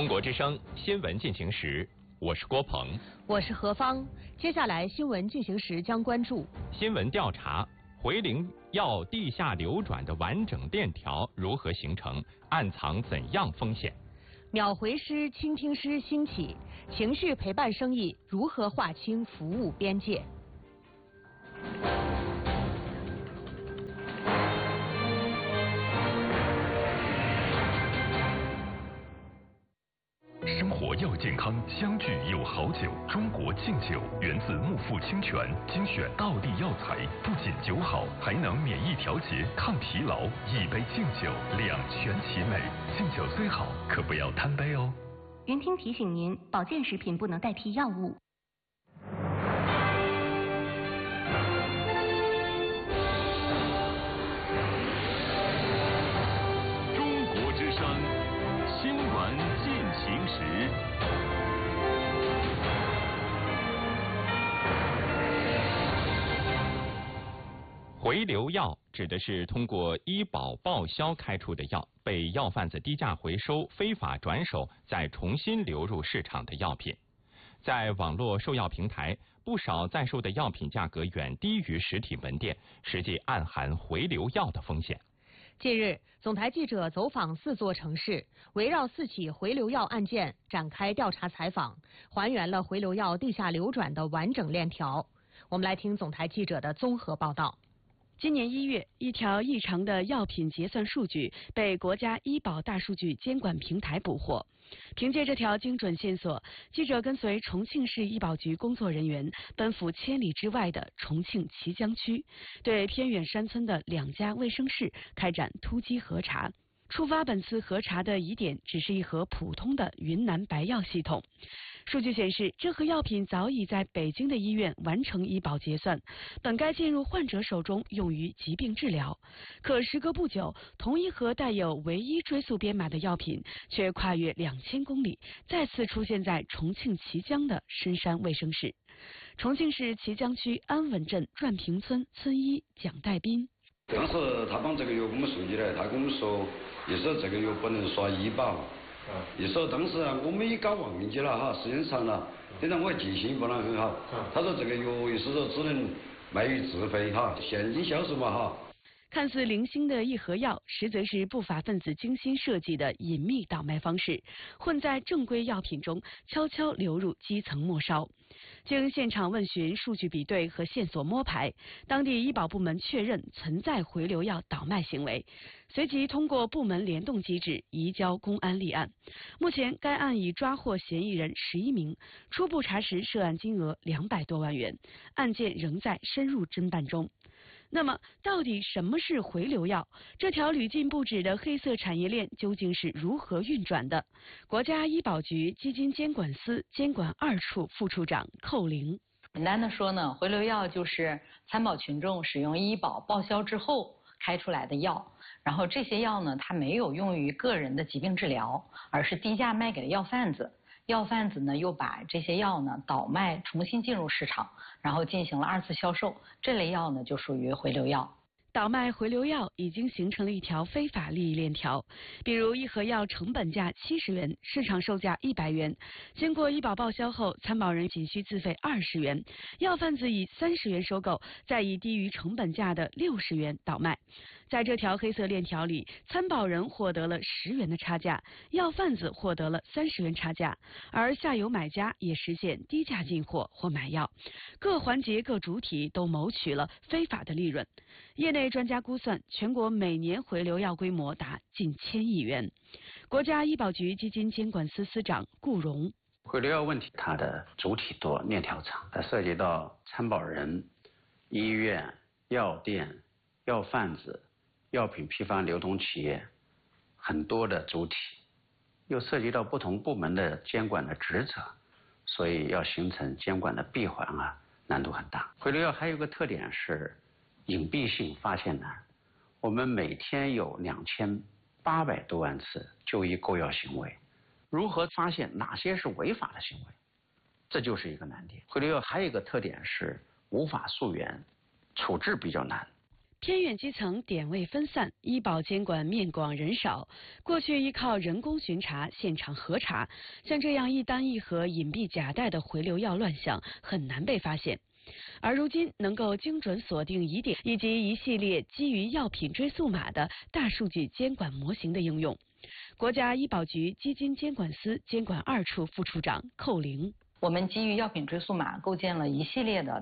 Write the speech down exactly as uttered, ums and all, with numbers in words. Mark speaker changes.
Speaker 1: 中国之声新闻进行时，我是郭鹏，
Speaker 2: 我是何芳。接下来新闻进行时将关注
Speaker 1: 新闻调查：回灵药地下流转的完整链条如何形成，暗藏怎样风险？
Speaker 2: 秒回师、倾听师兴起，情绪陪伴生意如何划清服务边界？
Speaker 3: 生活要健康，相聚有好酒。中国劲酒源自木富清泉，精选道地药材，不仅酒好，还能免疫调节、抗疲劳。一杯劲酒，两全其美。劲酒虽好，可不要贪杯哦。
Speaker 4: 云听提醒您，保健食品不能代替药物。
Speaker 3: 中国之声新闻进行时。
Speaker 1: 回流药指的是通过医保报销开出的药，被药贩子低价回收、非法转手，再重新流入市场的药品。在网络售药平台，不少在售的药品价格远低于实体门店，实际暗含回流药的风险。
Speaker 2: 近日，总台记者走访四座城市，围绕四起回流药案件展开调查采访，还原了回流药地下流转的完整链条。我们来听总台记者的综合报道。
Speaker 5: 今年一月，一条异常的药品结算数据被国家医保大数据监管平台捕获。凭借这条精准线索，记者跟随重庆市医保局工作人员奔赴千里之外的重庆綦江区，对偏远山村的两家卫生室开展突击核查。触发本次核查的疑点只是一盒普通的云南白药系统。数据显示，这盒药品早已在北京的医院完成医保结算，本该进入患者手中用于疾病治疗。可时隔不久，同一盒带有唯一追溯编码的药品却跨越两千公里，再次出现在重庆綦江的深山卫生室。重庆市綦江区安稳镇转坪村村医蒋代斌。
Speaker 6: 当时他把这个药给我们送进来，他跟我们说，意思这个药不能刷医保。意思当时啊，我们也搞忘记了哈，时间长了，现在我记性不能很好。他说这个药意思说只能卖于自费哈，现金销售嘛哈。
Speaker 5: 看似零星的一盒药，实则是不法分子精心设计的隐秘倒卖方式，混在正规药品中，悄悄流入基层末梢。经现场问询、数据比对和线索摸排，当地医保部门确认存在回流药倒卖行为，随即通过部门联动机制移交公安立案。目前，该案已抓获嫌疑人十一名，初步查实涉案金额两百多万元，案件仍在深入侦办中。那么，到底什么是回流药？这条屡禁不止的黑色产业链究竟是如何运转的？国家医保局基金监管司监管二处副处长寇玲。
Speaker 7: 简单的说呢，回流药就是参保群众使用医保报销之后开出来的药，然后这些药呢，它没有用于个人的疾病治疗，而是低价卖给了药贩子。药贩子呢又把这些药呢倒卖，重新进入市场，然后进行了二次销售。这类药呢就属于回流药。
Speaker 5: 倒卖回流药已经形成了一条非法利益链条，比如一盒药成本价七十元，市场售价一百元，经过医保报销后，参保人仅需自费二十元，药贩子以三十元收购，再以低于成本价的六十元倒卖。在这条黑色链条里，参保人获得了十元的差价，药贩子获得了三十元差价，而下游买家也实现低价进货或买药，各环节各主体都谋取了非法的利润。业内专家估算，全国每年回流药规模达近千亿元。国家医保局基金监管司司长顾荣：
Speaker 8: 回流药问题，它的主体多，链条长，它涉及到参保人、医院、药店、药贩子、药品批发流通企业很多的主体，又涉及到不同部门的监管的职责，所以要形成监管的闭环啊，难度很大。回流药还有个特点是隐蔽性发现难，我们每天有两千八百多万次就医购药行为，如何发现哪些是违法的行为，这就是一个难点。回流药还有一个特点是无法溯源，处置比较难。
Speaker 5: 偏远基层点位分散，医保监管面广人少。过去依靠人工巡查、现场核查，像这样一单一盒隐蔽夹带的回流药乱象很难被发现。而如今能够精准锁定疑点，以及一系列基于药品追溯码的大数据监管模型的应用。国家医保局基金监管司监管二处副处长寇玲。
Speaker 7: 我们基于药品追溯码构建了一系列的